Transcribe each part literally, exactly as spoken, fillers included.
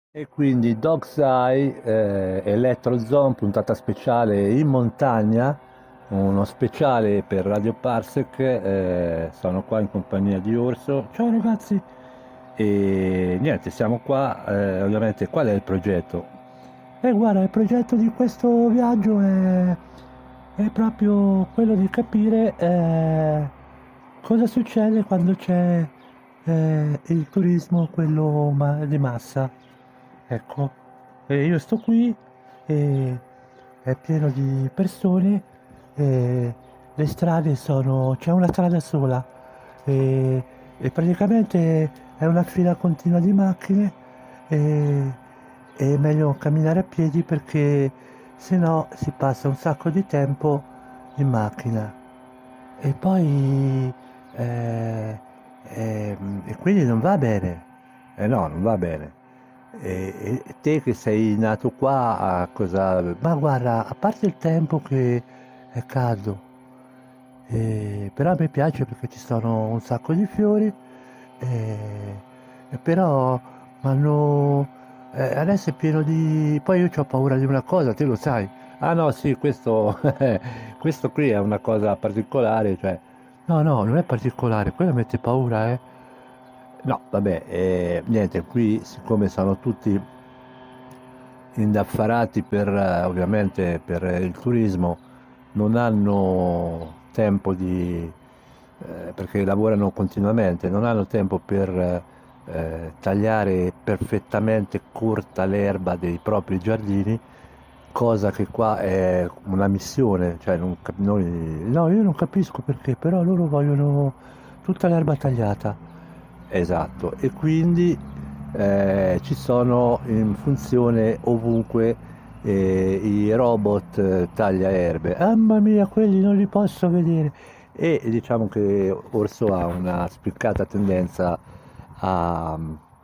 E quindi Dog's Eye, eh, Electrozone, puntata speciale in montagna, uno speciale per Radio Parsec. Eh, sono qua in compagnia di Orso. Ciao ragazzi! E niente, siamo qua. Eh, ovviamente, qual è il progetto? E guarda, il progetto di questo viaggio è, è proprio quello di capire eh, cosa succede quando c'è eh, il turismo, quello ma- di massa. Ecco, e io sto qui e è pieno di persone, e le strade sono, c'è una strada sola e, e praticamente è una fila continua di macchine e è meglio camminare a piedi perché se no si passa un sacco di tempo in macchina. E poi eh, ehm, e quindi non va bene. Eh no, non va bene. E, e te che sei nato qua, a cosa... Ma guarda, a parte il tempo che è caldo, e- però a me piace perché ci sono un sacco di fiori, e, e però m'hanno... eh, adesso è pieno di... Poi io ho paura di una cosa, te lo sai. Ah no, sì, questo, questo qui è una cosa particolare, cioè... No, no, non è particolare, quello mette paura, eh. No, vabbè, eh, niente, qui siccome sono tutti indaffarati per, eh, ovviamente per il turismo, non hanno tempo di, eh, perché lavorano continuamente, non hanno tempo per eh, tagliare perfettamente corta l'erba dei propri giardini, cosa che qua è una missione, cioè non, cap- noi, no, io non capisco perché, però loro vogliono tutta l'erba tagliata. Esatto, e quindi eh, ci sono in funzione ovunque eh, i robot eh, tagliaerbe. Mamma mia, quelli non li posso vedere. E diciamo che Orso ha una spiccata tendenza a,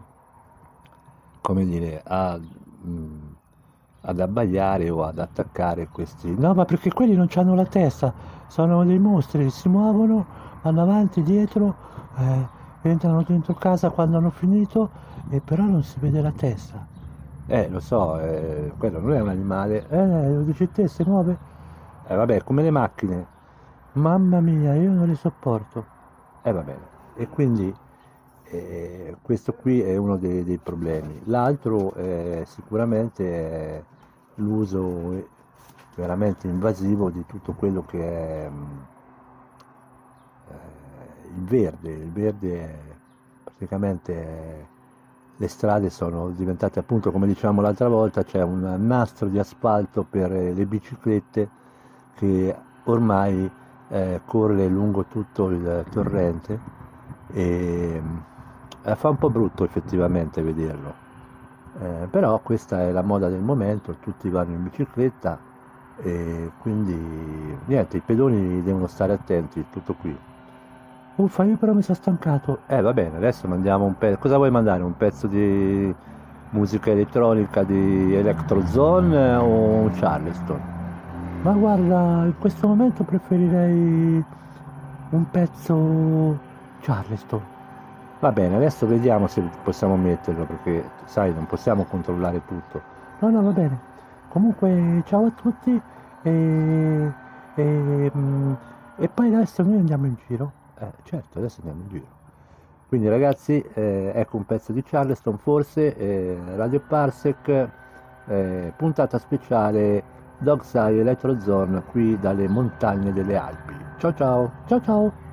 come dire, a, mm, ad abbagliare o ad attaccare questi. No, ma perché quelli non hanno la testa, sono dei mostri, si muovono, vanno avanti, dietro, eh, entrano dentro casa quando hanno finito, e però non si vede la testa. Eh, lo so, eh, quello non è un animale. Eh, lo dici te, si muove? Eh, vabbè, come le macchine. Mamma mia, io non li sopporto. Eh, va bene. E quindi eh, questo qui è uno dei, dei problemi. L'altro è sicuramente è l'uso veramente invasivo di tutto quello che è mh, eh, il verde. Il verde è praticamente è- le strade sono diventate, appunto, come dicevamo l'altra volta, c'è un nastro di asfalto per eh, le biciclette che ormai eh, corre lungo tutto il torrente e eh, fa un po' brutto effettivamente vederlo. Eh, però questa è la moda del momento, tutti vanno in bicicletta e quindi niente, i pedoni devono stare attenti, tutto qui. Uffa, io però mi sono stancato. Eh, va bene, adesso mandiamo un pezzo. Cosa vuoi mandare? Un pezzo di musica elettronica di Electrozone o un Charleston? Ma guarda, in questo momento preferirei un pezzo Charleston. Va bene, adesso vediamo se possiamo metterlo perché, sai, non possiamo controllare tutto. No, no, va bene. Comunque, ciao a tutti e, e, mm, e poi adesso noi andiamo in giro. Eh, certo, adesso andiamo in giro. Quindi ragazzi, eh, ecco un pezzo di Charleston, forse, eh, Radio Parsec, eh, puntata speciale Dog's Eye Electrozone qui dalle montagne delle Alpi. Ciao ciao, ciao ciao!